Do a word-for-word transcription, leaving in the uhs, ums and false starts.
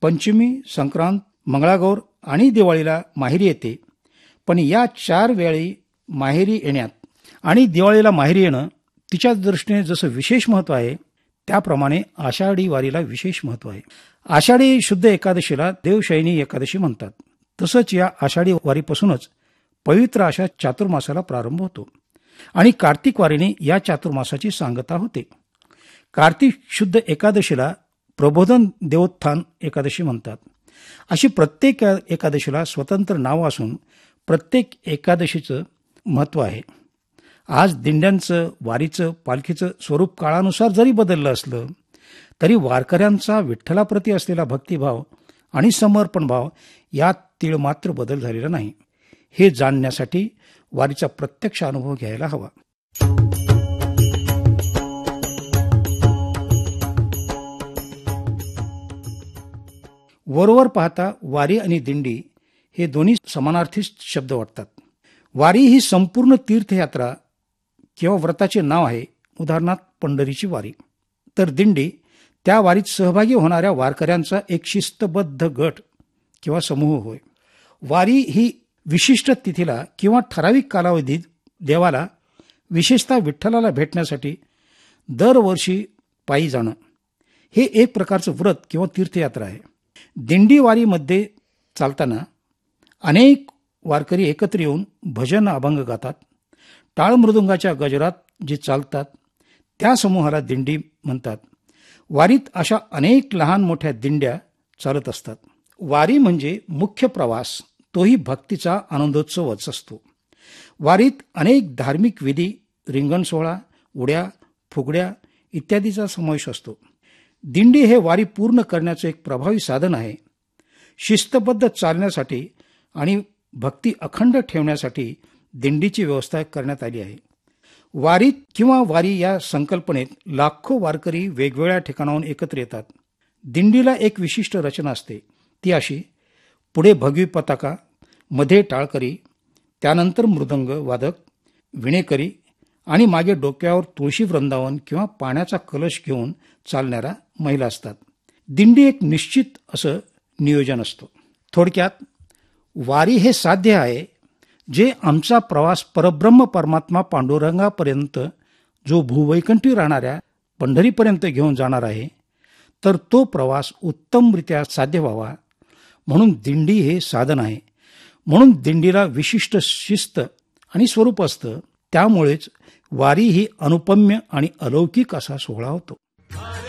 पंचमी, संक्रांत, मंगळागौर आणि दिवाळीला माहेरी येते. पण या चार वेळी माहेरी येण्यात आणि दिवाळीला माहेरी येणं तिच्या दृष्टीने जसं विशेष महत्त्व आहे, त्याप्रमाणे आषाढी वारीला विशेष महत्त्व आहे. आषाढी शुद्ध एकादशीला देवशयनी एकादशी म्हणतात. तसंच या आषाढी वारीपासूनच पवित्र अशा चातुर्मासाला प्रारंभ होतो आणि कार्तिक वारीने या चातुर्मासाची सांगता होते. कार्तिक शुद्ध एकादशीला प्रबोधन देवोत्थान एकादशी म्हणतात. अशी प्रत्येक एकादशीला स्वतंत्र नाव असून प्रत्येक एकादशीचं महत्त्व आहे. आज दिंड्यांचं, वारीचं, पालखीचं स्वरूप काळानुसार जरी बदललं असलं तरी वारकऱ्यांचा विठ्ठलाप्रती असलेला भक्तिभाव आणि समर्पण भाव यात तीळ मात्र बदल झालेला नाही. हे जाणण्यासाठी वारीचा प्रत्यक्ष अनुभव घ्यायला हवा. वरवर पाहता वारी आणि दिंडी हे दोन्ही समानार्थी शब्द वाटतात. वारी ही संपूर्ण तीर्थयात्रा किंवा व्रताचे नाव आहे. उदाहरणार्थ पंढरीची वारी. तर दिंडी त्या वारीत सहभागी होणाऱ्या वारकऱ्यांचा एक शिस्तबद्ध गट किंवा समूह होय. वारी ही विशिष्ट तिथीला किंवा ठराविक कालावधीत देवाला, विशेषतः विठ्ठलाला भेटण्यासाठी दरवर्षी पायी जाणं हे एक प्रकारचं व्रत किंवा तीर्थयात्रा आहे. दिंडी वारीमध्ये चालताना अनेक वारकरी एकत्र येऊन भजन, अभंग गातात. टाळ मृदुंगाच्या गजरात जे चालतात त्या समूहाला दिंडी म्हणतात. वारीत अशा अनेक लहान मोठ्या दिंड्या चालत असतात. वारी म्हणजे मुख्य प्रवास, तोही भक्तीचा आनंदोत्सवच असतो. वारीत अनेक धार्मिक विधी, रिंगण सोहळा, उड्या, फुगड्या इत्यादीचा समावेश असतो. दिंडी हे वारी पूर्ण करण्याचं एक प्रभावी साधन आहे. शिस्तबद्ध चालण्यासाठी आणि भक्ती अखंड ठेवण्यासाठी दिंडीची व्यवस्था करण्यात आली आहे. वारीत किंवा वारी या संकल्पनेत लाखो वारकरी वेगवेगळ्या ठिकाणाहून एकत्र येतात. दिंडीला एक विशिष्ट रचना असते. ती अशी: पुढे भगवी पताका, मध्ये टाळकरी, त्यानंतर मृदंग वादक, विणेकरी आणि मागे डोक्यावर तुळशी वृंदावन किंवा पाण्याचा कलश घेऊन चालणाऱ्या महिला असतात. दिंडी एक निश्चित असं नियोजन असतं. थोडक्यात वारी हे साध्य आहे जे आमचा प्रवास परब्रह्म परमात्मा पांडुरंगापर्यंत, जो भूवैकुंठी राहणाऱ्या पंढरीपर्यंत घेऊन जाणार आहे. तर तो प्रवास उत्तमरित्या साध्य व्हावा म्हणून दिंडी हे साधन आहे. म्हणून दिंडीला विशिष्ट शिस्त आणि स्वरूप असतं. त्यामुळेच वारी ही अनुपम्य आणि अलौकिक असा सोहळा होतो.